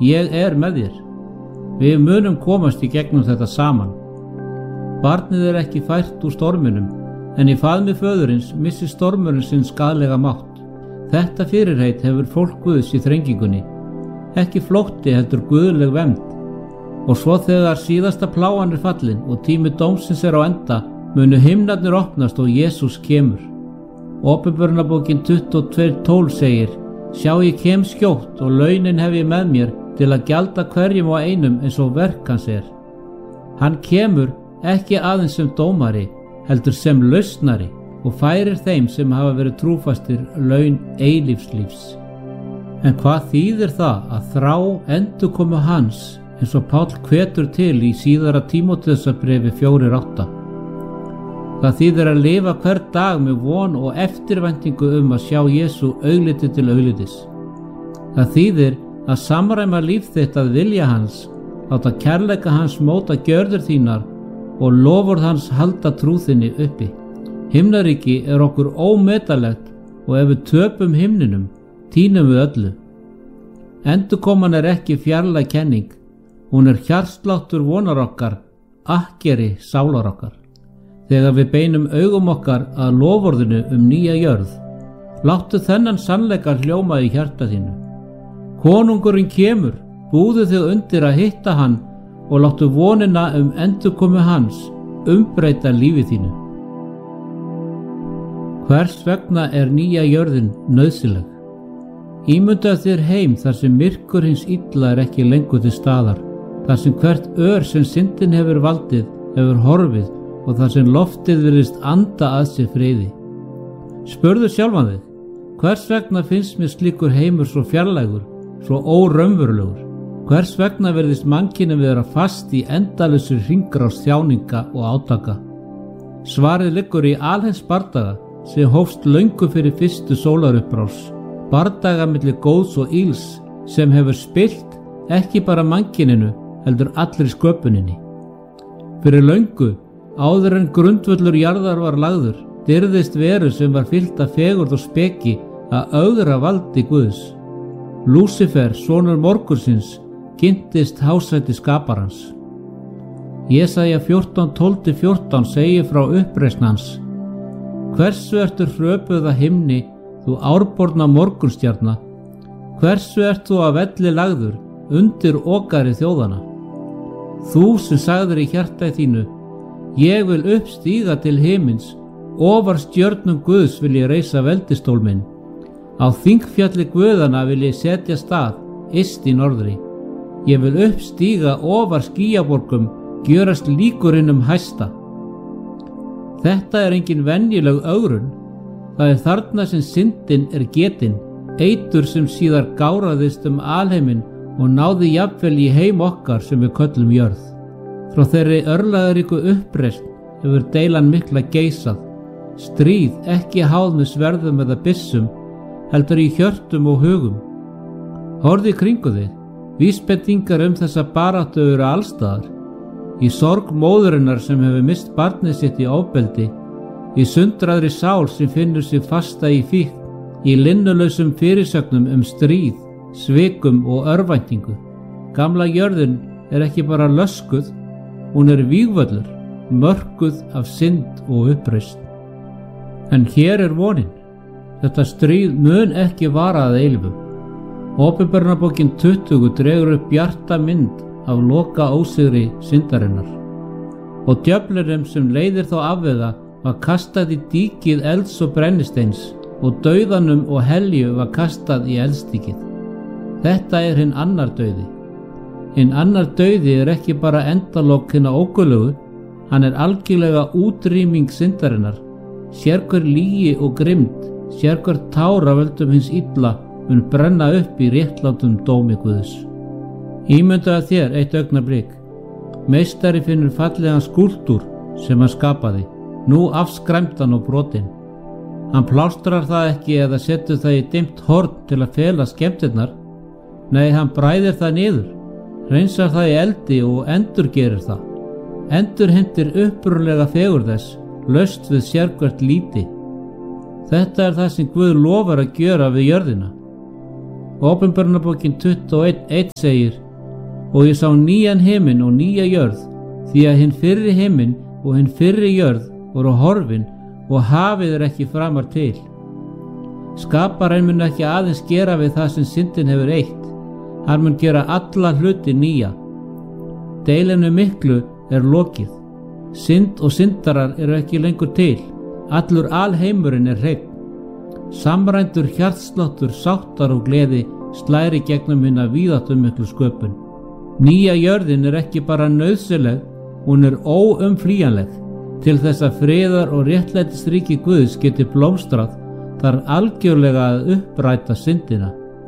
Ég er með þér. Við munum komast í gegnum þetta saman. Barnið er ekki fært úr storminum, en í faðmi föðurins missir stormurinn sinn skaðlega mátt. Þetta fyrirheit hefur fólk Guðs í þrengingunni. Ekki flótti heldur guðleg vernd. Og svo þegar síðasta plágan er fallin og tími dómsins er á enda, munu himnarnir opnast og Jesús kemur. Åpenbarunarbókin 22:12 segir: Sjá, ég kem skjótt og launin hef ég með mér til að gjalda hverjum og einum eins og verk hans er. Hann kemur ekki aðeins sem dómari, heldur sem lausnari og færir þeim sem hafa verið trúfastir laun eilífslífs. En hvað þýðir það að þrá endurkomu hans, eins og Páll hvetur til í síðara Tímóteusarbréfi 4:8? Það þýðir að lifa hver dag með von og eftirvæntingu að sjá Jesú augliti til auglitis. Það þýðir að samræma líf þitt að vilja hans, láta kærleika hans móta gjörðir þínar og loforð hans halda trú þinni uppi. Himnaríki er okkur ómetanlegt og ef við töpum himninum, tínum við öllu. Endurkoman er ekki fjarlæg kenning, hún er hjartsláttur vonar okkar, akkeri sálar okkar. Þegar við beinum augum okkar að loforðinu nýja jörð, láttu þennan sannleika hljóma í hjarta þínu. Konungurinn kemur, búðu þig undir að hitta hann og láttu vonina endurkomu hans umbreyta lífi þínu. Hvers vegna er nýja jörðin nauðsynleg? Ímyndaðu þér heim þar sem myrkur hins illa er ekki lengur til staðar, þar sem hvert ör sem syndin hefur valdið hefur horfið og þar sem loftið virðist anda að sér friði. Spurðu sjálfan þig, hvers vegna finnst mér slíkur heimur svo fjarlægur, svo óraunverulegur? Hvers vegna virðist mannkynið vera fast í endalausri hringrás þjáninga og átaka? Svarið liggur í alheims bardaga sem hófst löngu fyrir fyrstu sólarupprás, bardaga milli góðs og ills sem hefur spillt ekki bara mannkyninu heldur allri sköpuninni. Fyrir löngu, áður en grundvöllur jarðar var lagður, dirðist veru sem var fyllt af fegurð og speki að ögra valdi Guðs. Lúsifer, sonur morgunsins, kynntist hásæti skaparans. Jesaja 14:12-14 segir frá uppreisn hans: Hversu ertu hröpuð að himni, þú árborna morgunstjarna? Hversu ert þú að velli lagður undir okari þjóðana? Þú sem sagðir í hjarta þínu: Ég vil uppstíga til himins, ofar stjörnum Guðs vil ég reisa veldistól minn. Á þingfjalli Guðana vil ég setja stað, yst í norðri. Ég vil uppstíga ofar skýjaborgum, gjörast líkur hæsta. Þetta er engin venjuleg ögrun. Það er þarna sem syndin er getin, eitur sem síðar gáraðist alheiminn og náði jafnvel í heim okkar sem við köllum jörð. Frá þeirri örlagaríku uppreisn hefur deilan mikla geisað, stríð ekki háð með sverðum eða byssum, heldur í hjörtum og hugum. Horfðu í kringu þig, vísbendingar þessa baráttu eru allstaðar. Í sorg móðurinnar sem hefur mist barnið sitt í ofbeldi, í sundraðri sál sem finnur sig fasta í fíkn, í linnulausum fyrirsögnum stríð, svikum og örvæntingu. Gamla jörðin er ekki bara löskuð, hún er vígvöllur, mörkuð af synd og uppreisn. En hér er vonin. Þetta stríð mun ekki vara að eilífu. Åpenbarunarbókin 20 dregur upp bjarta mynd af loka ósigri syndarinnar. Og djöflunum sem leiðir þá afvega var kastað í díkið elds og brennisteins og dauðanum og helju var kastað í eldsdíkið. Þetta er hinn annar dauði. Hinn annar dauði er ekki bara endalok hinna ógulögu, hann er algjörlega útrýming syndarinnar. Sérhver lygi og grimmd, sérhver tár af völdum hins illa mun brenna upp í réttlátum dómi Guðs. Ímyndaðu þér eitt augnablik. Meistari finnur fallegan skúlptúr sem hann skapaði, nú afskræmdan og brotinn. Hann plástrar það ekki eða setur það í dimmt horn til að fela skemmtirnar. Nei, hann bræðir það niður, hreinsar það í eldi og endurgerir það. Endurheimtir upprunalega fegurð þess, laust við sérhvert líti. Þetta er það sem Guð lofar að gjöra við jörðina. Ápeningarnabókin 21:1 segir: Og ég sá nýjan himinn og nýja jörð, því að hinn fyrri himinn og hinn fyrri jörð voru horfin og hafið ekki framar til. Skaparinn mun ekki aðeins gera við það sem syndin hefur eytt, hann mun gera alla hluti nýja. Deilinu miklu lokið. Synd og syndarar eru ekki lengur til. Allur alheimurinn hreinn. Samrændur hjartsláttur sáttar og gleði slæri gegnum hina víðáttumiklu sköpun. Nýja jörðin ekki bara nauðsynleg, hún óumflýjanleg. Til þess að friðar og réttlætisríki Guðs geti blómstrað þarf algjörlega að uppræta syndina.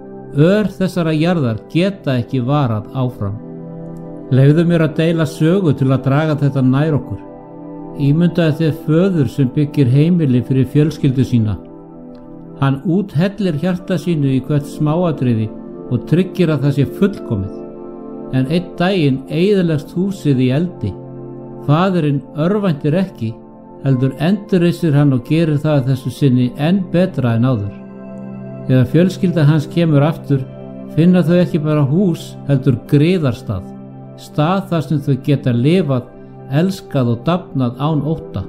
Þessara jarðar geta ekki varað áfram. Leyfðu mér að deila sögu til að draga þetta nær okkur. Ímyndaðu þér föður sem byggir heimili fyrir fjölskyldu sína. Hann úthellir hjarta sínu í hvert smáatriði og tryggir að það sé fullkomið. En einn daginn eyðilegst húsið í eldi. Faðirinn örvæntir ekki, heldur endurreisir hann og gerir það þessu sinni enn betra en áður. Þegar fjölskylda hans kemur aftur, finna þau ekki bara hús, heldur griðarstað. Stað þar sem þau geta lifað, elskað og dafnað án ótta.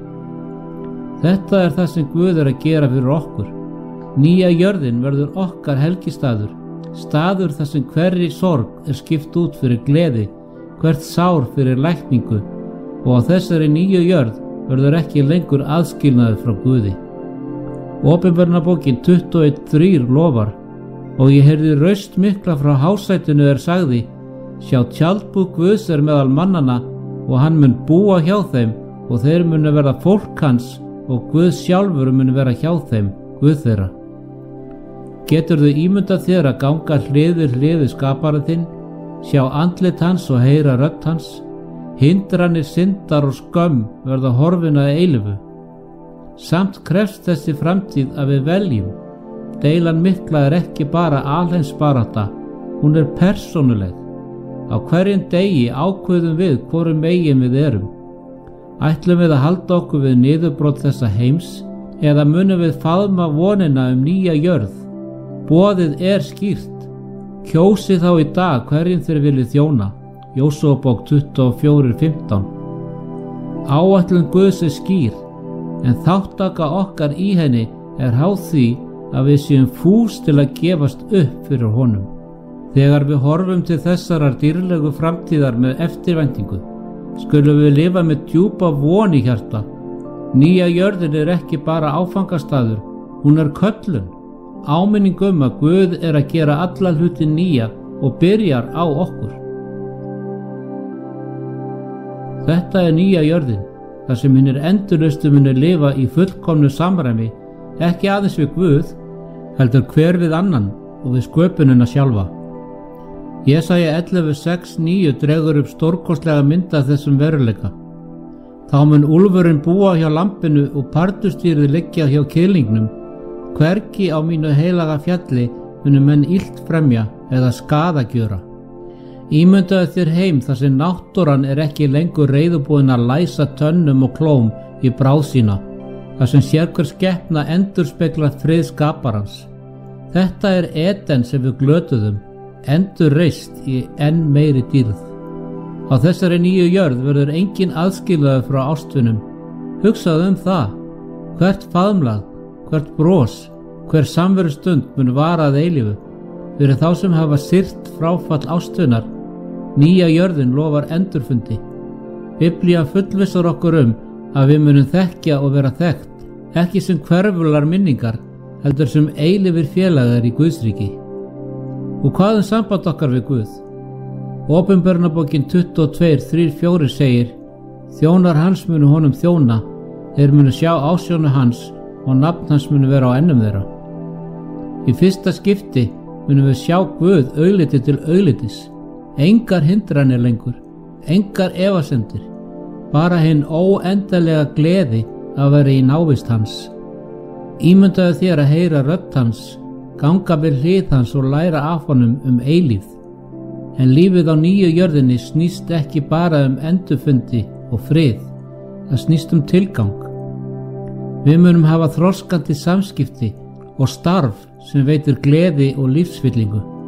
Þetta það sem Guð að gera fyrir okkur. Nýja jörðin verður okkar helgistaður, staður þar sem hverri sorg skipt út fyrir gleði, hvert sár fyrir lækningu, og á þessari nýju jörð verður ekki lengur aðskilnaður frá Guði. Ápeningarnabókin 21:3 lofar: Og ég heyrði raust mikla frá hásætinu sagði: Sjá, tjaldbúð Guðs meðal mannanna, og hann mun búa hjá þeim, og þeir munu verða fólk hans, og Guð sjálfur mun vera hjá þeim, Guð þeirra. Geturðu ímyndað þér að ganga hlið við hlið við skapara þinn, sjá andlit hans og heyra rödd hans? Hindranir, syndar og skömm verða horfin að eilífu. Samt krefst þessi framtíð að við veljum. Deilan mikla ekki bara alheimsbarátta, hún persónuleg. Á hverjum degi ákveðum við hvorum megin við erum. Ætlum við að halda okkur við niðurbrot þessa heims, eða munum við faðma vonina nýja jörð? Boðið skýrt. Kjósið þá í dag hverjum þeir viljið þjóna. Jósúabók 24:15. Áætlun Guðs skýr, en þáttaka okkar í henni háð því að við séum fús til að gefast upp fyrir honum. Þegar við horfum til þessarar dýrlegu framtíðar með eftirvæntingu, skulum við lifa með djúpa von í hjarta. Nýja jörðin ekki bara áfangastaður, hún köllun, áminning að Guð að gera alla hluti nýja og byrjar á okkur. Þetta nýja jörðin, þar sem hinir endurlaustu munu lifa í fullkomnu samræmi, ekki aðeins við Guð, heldur hver við annan og við sköpunina sjálfa. Jesaja 11:6-9 dregur upp stórkostlega mynd af þessum veruleika. Þá mun úlfurinn búa hjá lambinu og pardustýrið liggja hjá kýlingnum. Hvergi á mínu heilaga fjalli munu menn illt fremja eða skaða gjöra. Ímyndaðu þér heim þar sem náttúran ekki lengur reiðubúin að læsa tönnum og klóm í bráð sína, þar sem sérhver skepna endurspeglar frið skaparans. Þetta Eden sem við glötuðum, endurreist í enn meiri dýrð. Á þessari nýju jörð verður engin aðskilnaður frá ástvinum. Hugsaðu það. Hvert faðmlag, hvert bros, hver samverustund mun vara að eilífu. Fyrir þá sem hafa syrt fráfall ástvinar, nýja jörðin lofar endurfundi. Biblía fullvissar okkur að við munum þekkja og vera þekkt, ekki sem hverfular minningar, heldur sem eilífir félagar í Guðsríki. Og hvað samband okkar við Guð? Ápeningarnabókin 22:3-4 segir: Þjónar hans munu honum þjóna, þeir munu sjá ásjónu hans og nafn hans munu vera á ennum þeirra. Í fyrsta skipti munum við sjá Guð augliti til auglitis. Engar hindranir lengur, engar efasemdir, bara hinn óendanlega gleði að vera í návist hans. Ímyndaðu þér að heyra rödd hans, ganga við hlið hans og læra af honum eilífð. En lífið á nýju jörðinni snýst ekki bara endurfundi og frið, það snýst tilgang. Við munum hafa þroskandi samskipti og starf sem veitir gleði og lífsfyllingu.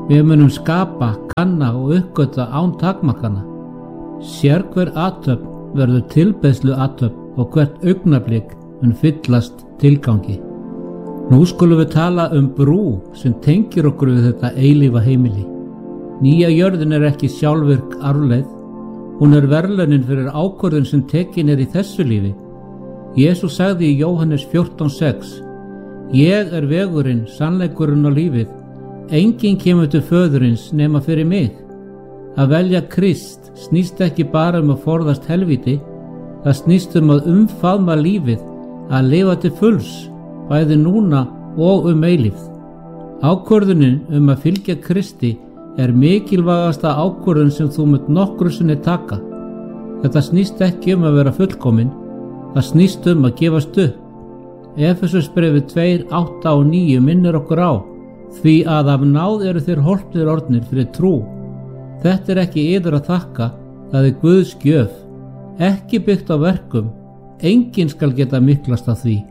Við munum skapa, kanna og uppgötva án takmarkana. Sérhver athöfn verður tilbeiðslu athöfn og hvert augnablik mun fyllast tilgangi. Nú skulum við tala brú sem tengir okkur við þetta eilífa heimili. Nýja jörðin ekki sjálfvirk arfleið, hún verðlaunin fyrir ákvörðun sem tekin í þessu lífi. Jesús sagði í Jóhannes 14:6: Ég vegurinn, sannleikurinn og lífið. Enginn kemur til föðurins nema fyrir mig. Að velja Krist snýst ekki bara að forðast helvíti, það snýst að umfaðma lífið, að lifa til fulls, bæði núna og eilífð. Ákvörðunin að fylgja Kristi mikilvægasta ákvörðun sem þú munt nokkru sinni taka. Þetta snýst ekki að vera fullkomin, það snýst að gefast upp. Efesusbréfið 2:8-9 minnir okkur á: Því að af náð eru þér horfnir orðnir fyrir trú. Þetta ekki yður að þakka, það Guðs gjöf, ekki byggt á verkum, enginn skal geta miklast af því.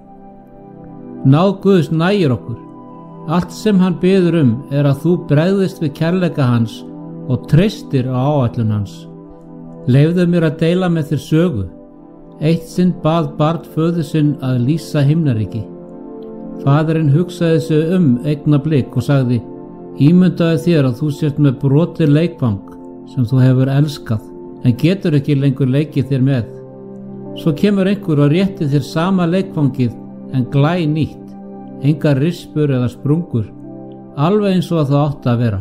Náð Guðs nægir okkur. Allt sem hann biður að þú bregðist við kærleika hans og treystir á áætlun hans. Leyfðu mér að deila með þér sögu. Eitt sinn bað barn föður sinn að lýsa himnaríki. Faðirinn hugsaði sig augnablik og sagði: Ímyndaðu þér að þú sért með brotið leikfang sem þú hefur elskað, en getur ekki lengur leikið þér með. Svo kemur einhver og réttir þér sama leikfangið en glænýtt, engar rispur eða sprungur, alveg eins og það átti að vera.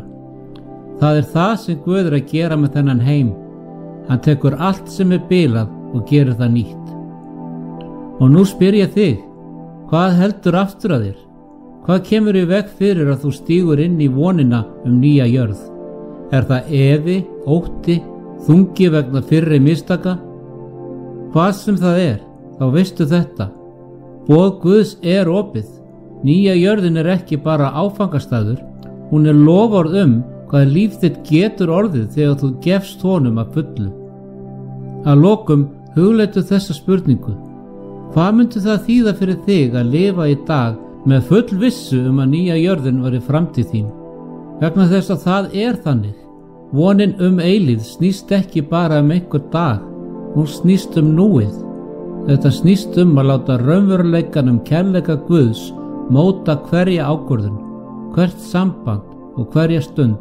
Það það sem Guð að gera með þennan heim. Hann tekur allt sem bilað og gerir það nýtt. Og nú spyr ég þig, hvað heldur aftur að þér? Hvað kemur í veg fyrir að þú stígur inn í vonina nýja jörð? Það efi, ótti, þungi vegna fyrri mistaka? Hvað sem það þá veistu þetta: boð Guðs opið. Nýja jörðin ekki bara áfangastæður, hún loforð hvað líf þitt getur orðið þegar þú gefst honum að fullu. Að lokum hugleitu þessa spurningu: hvað myndi það þýða fyrir þig að lifa í dag með full vissu að nýja jörðin væri framtíð þín? Vegna þess að það þannig. Vonin eilífð snýst ekki bara einhver dag, hún snýst núið. Þetta snýst að láta raunveruleikann kærleika Guðs móta hverja ákvörðun, hvert samband og hverja stund.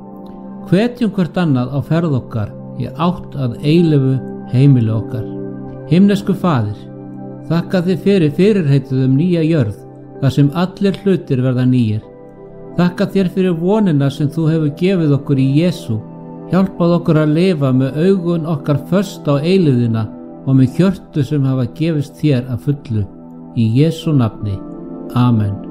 Hvetjum hvert annað á ferð okkar í átt að eilífu heimili okkar. Himnesku Faðir, þakka þig fyrir fyrirheitið nýja jörð, þar sem allir hlutir verða nýjir. Þakka þér fyrir vonina sem þú hefur gefið okkur í Jesú. Hjálpað okkur að lifa með augun okkar föst á eilífðina og með hjörtu sem hafa gefist þér að fullu. Í Jesú nafni. Amen.